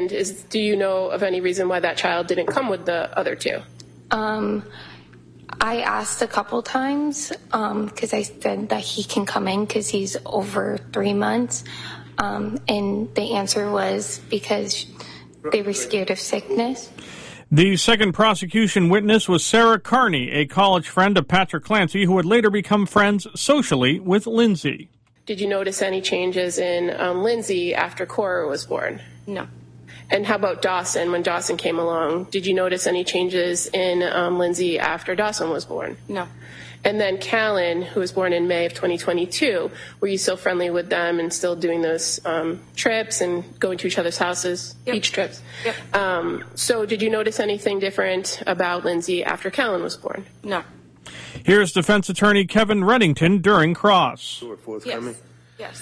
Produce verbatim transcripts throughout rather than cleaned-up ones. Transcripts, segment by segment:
And is do you know of any reason why that child didn't come with the other two? Um, I asked a couple times because um, I said that he can come in because he's over three months. Um, and the answer was because they were scared of sickness. The second prosecution witness was Sarah Carney, a college friend of Patrick Clancy, who would later become friends socially with Lindsay. Did you notice any changes in um, Lindsay after Cora was born? No. And how about Dawson? When Dawson came along, did you notice any changes in um, Lindsay after Dawson was born? No. And then Callan, who was born in May of twenty twenty-two, were you still friendly with them and still doing those um, trips and going to each other's houses, yep. beach trips? Yep. Um, so did you notice anything different about Lindsay after Callan was born? No. Here's defense attorney Kevin Reddington during cross. Forthcoming? Yes. yes.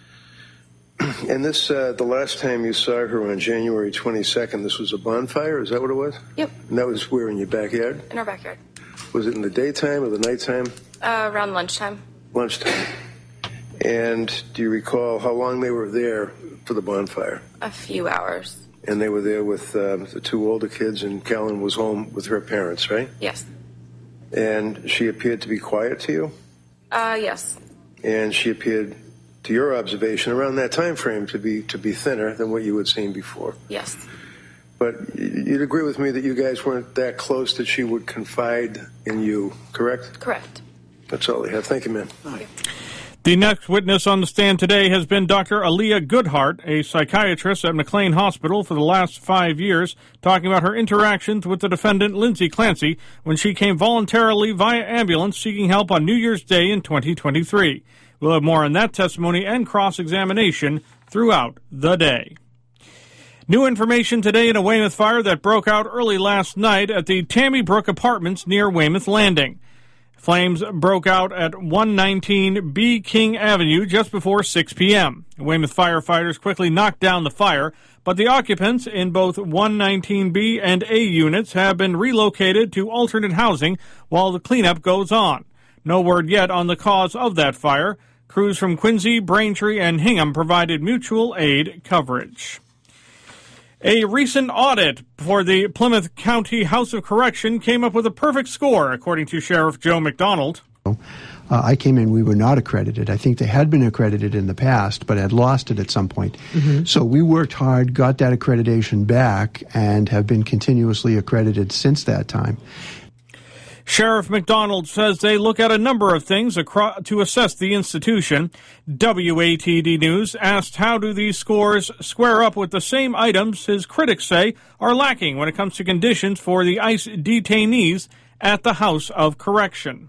And this, uh, the last time you saw her on January twenty-second, this was a bonfire? Is that what it was? Yep. And that was where, in your backyard? In our backyard. Was it in the daytime or the nighttime? Uh, around lunchtime. Lunchtime. And do you recall how long they were there for the bonfire? A few hours. And they were there with uh, the two older kids, and Callan was home with her parents, right? Yes. And she appeared to be quiet to you? Uh, yes. And she appeared, to your observation, around that time frame to be to be thinner than what you had seen before? Yes. But you'd agree with me that you guys weren't that close that she would confide in you, correct? Correct. That's all I have. Thank you, ma'am. Okay. The next witness on the stand today has been Doctor Aaliyah Goodhart, a psychiatrist at McLean Hospital for the last five years, talking about her interactions with the defendant Lindsay Clancy when she came voluntarily via ambulance seeking help on New Year's Day in twenty twenty-three. We'll have more on that testimony and cross-examination throughout the day. New information today in a Weymouth fire that broke out early last night at the Tammy Brook Apartments near Weymouth Landing. Flames broke out at one nineteen B King Avenue just before six p.m. Weymouth firefighters quickly knocked down the fire, but the occupants in both one nineteen B and A units have been relocated to alternate housing while the cleanup goes on. No word yet on the cause of that fire. Crews from Quincy, Braintree, and Hingham provided mutual aid coverage. A recent audit for the Plymouth County House of Correction came up with a perfect score, according to Sheriff Joe McDonald. Uh, I came in, we were not accredited. I think they had been accredited in the past, but had lost it at some point. Mm-hmm. So we worked hard, got that accreditation back, and have been continuously accredited since that time. Sheriff McDonald says they look at a number of things across to assess the institution. W A T D News asked how do these scores square up with the same items his critics say are lacking when it comes to conditions for the ICE detainees at the House of Correction.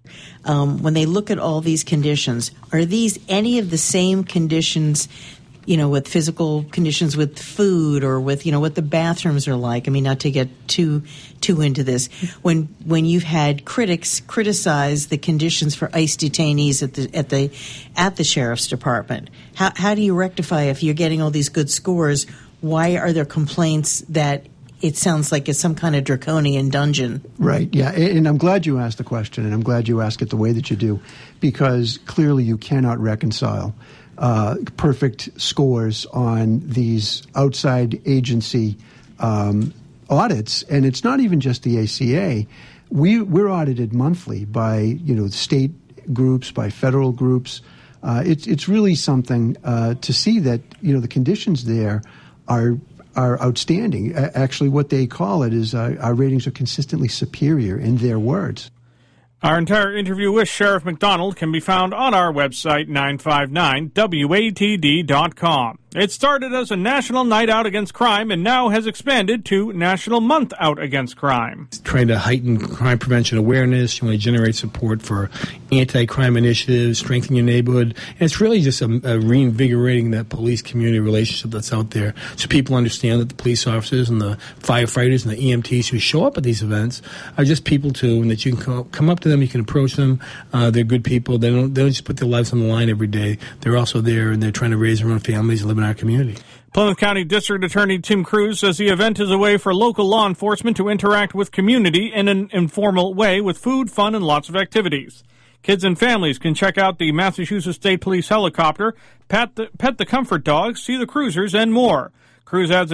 Um, when they look at all these conditions, are these any of the same conditions, you know, with physical conditions with food or with, you know, what the bathrooms are like? I mean, not to get too too into this. When when you've had critics criticize the conditions for ICE detainees at the at the at the sheriff's department, how how do you rectify if you're getting all these good scores? Why are there complaints that it sounds like it's some kind of draconian dungeon? Right, yeah, and I'm glad you asked the question, and I'm glad you ask it the way that you do, because clearly you cannot reconcile uh, perfect scores on these outside agency um, audits, and it's not even just the A C A. We, we're audited monthly by, you know, state groups, by federal groups. Uh, it's it's really something uh, to see that, you know, the conditions there are are outstanding. Actually, what they call it is uh, our ratings are consistently superior, in their words. Our entire interview with Sheriff McDonald can be found on our website, nine five nine W A T D dot com. It started as a National Night Out Against Crime and now has expanded to National Month Out Against Crime. Trying to heighten crime prevention awareness. You want to generate support for anti-crime initiatives, strengthen your neighborhood. And it's really just a, a reinvigorating that police-community relationship that's out there so people understand that the police officers and the firefighters and the E M Ts who show up at these events are just people too, and that you can co- come up to them, you can approach them. Uh, they're good people. They don't, they don't just put their lives on the line every day. They're also there, and they're trying to raise their own families and live in our community. Plymouth County District Attorney Tim Cruz says the event is a way for local law enforcement to interact with community in an informal way with food, fun, and lots of activities. Kids and families can check out the Massachusetts State Police helicopter, pet the, pet the comfort dogs, see the cruisers, and more. Cruz adds